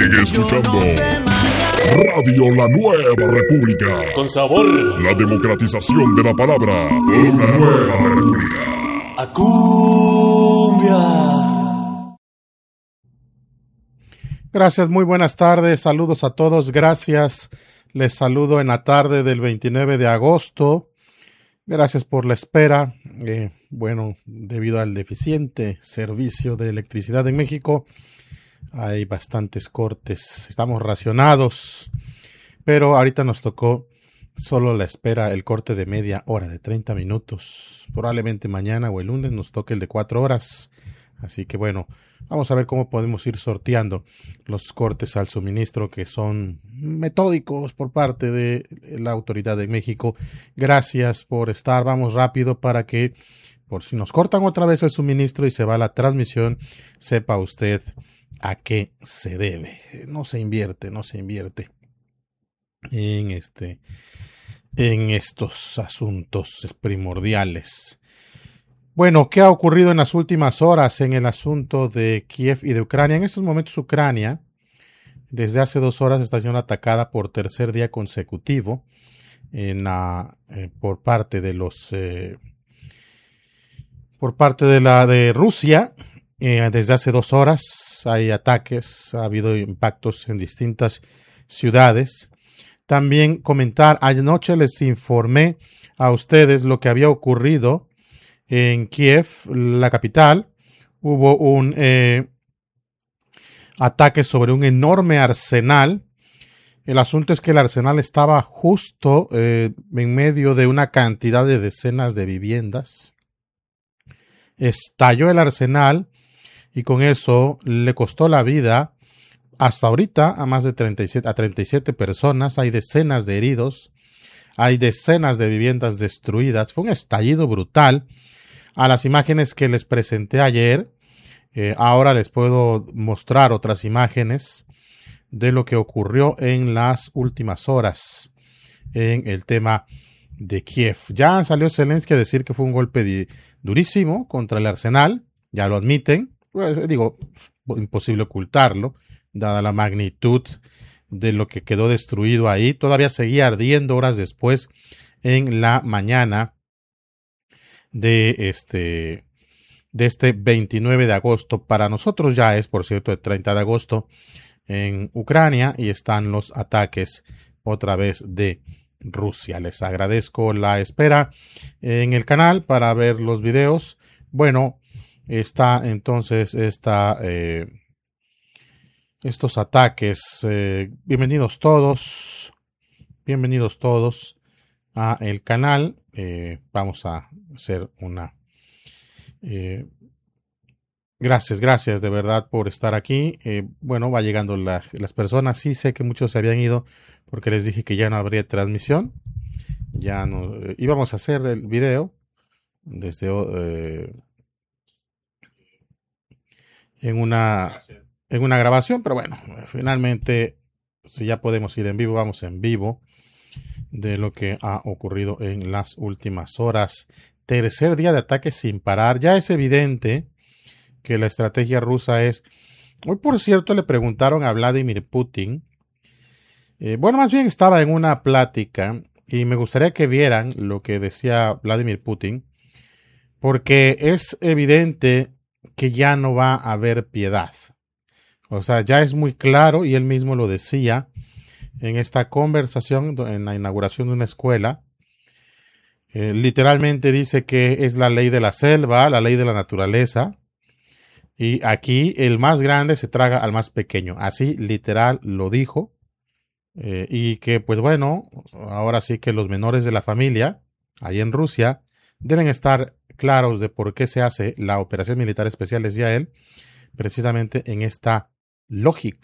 Sigue escuchando Radio La Nueva República. Con sabor. La democratización de la palabra. Una nueva república. A cumbia. Gracias, muy buenas tardes. Saludos a todos. Gracias. Les saludo en la tarde del 29 de agosto. Gracias por la espera. Debido al deficiente servicio de electricidad en México, hay bastantes cortes. Estamos racionados, pero ahorita nos tocó solo la espera, el corte de media hora, de 30 minutos. Probablemente mañana o el lunes nos toque el de 4 horas. Así que bueno, vamos a ver cómo podemos ir sorteando los cortes al suministro que son metódicos por parte de la autoridad de México. Gracias por estar. Vamos rápido para que, por si nos cortan otra vez el suministro y se va la transmisión, sepa usted a qué se debe. No se invierte en estos asuntos primordiales. Bueno, ¿qué ha ocurrido en las últimas horas en el asunto de Kiev y de Ucrania? En estos momentos Ucrania, desde hace 2 horas, está siendo atacada por tercer día consecutivo por parte de Rusia. Desde hace 2 horas hay ataques, ha habido impactos en distintas ciudades. También comentar, anoche les informé a ustedes lo que había ocurrido en Kiev, la capital. Hubo un ataque sobre un enorme arsenal. El asunto es que el arsenal estaba justo en medio de una cantidad de decenas de viviendas. Estalló el arsenal y con eso le costó la vida hasta ahorita a más de 37 personas. Hay decenas de heridos, hay decenas de viviendas destruidas. Fue un estallido brutal. A las imágenes que les presenté ayer, ahora les puedo mostrar otras imágenes de lo que ocurrió en las últimas horas en el tema de Kiev. Ya salió Zelensky a decir que fue un golpe durísimo contra el arsenal, ya lo admiten. Pues, imposible ocultarlo, dada la magnitud de lo que quedó destruido ahí. Todavía seguía ardiendo horas después en la mañana de este 29 de agosto. Para nosotros ya es, por cierto, el 30 de agosto en Ucrania y están los ataques otra vez de Rusia. Les agradezco la espera en el canal para ver los videos. Bueno, está entonces estos ataques. Bienvenidos todos a el canal. Vamos a hacer una gracias de verdad por estar aquí. Va llegando las personas. Sí sé que muchos se habían ido porque les dije que ya no habría transmisión. Ya no íbamos a hacer el video desde en una grabación, pero bueno, finalmente si ya podemos ir en vivo, vamos en vivo de lo que ha ocurrido en las últimas horas. Tercer día de ataque sin parar. Ya es evidente que la estrategia rusa es... Hoy, por cierto, le preguntaron a Vladimir Putin. Más bien estaba en una plática y me gustaría que vieran lo que decía Vladimir Putin, porque es evidente que ya no va a haber piedad. O sea, ya es muy claro, y él mismo lo decía en esta conversación en la inauguración de una escuela. Literalmente dice que es la ley de la selva, la ley de la naturaleza, y aquí el más grande se traga al más pequeño. Así literal lo dijo. Y que pues bueno, ahora sí que los menores de la familia, ahí en Rusia, deben estar claros de por qué se hace la operación militar especial, decía él, precisamente en esta lógica.